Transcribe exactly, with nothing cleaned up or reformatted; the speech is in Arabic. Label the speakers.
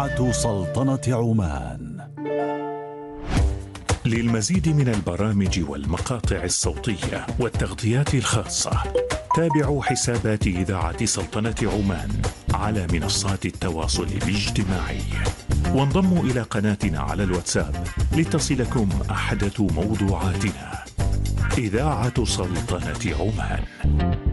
Speaker 1: إذاعة سلطنة عمان.
Speaker 2: للمزيد من البرامج والمقاطع الصوتية والتغطيات الخاصة تابعوا حسابات إذاعة سلطنة عمان على منصات التواصل الاجتماعي، وانضموا إلى قناتنا على الواتساب لتصلكم أحدث موضوعاتنا. إذاعة سلطنة عمان.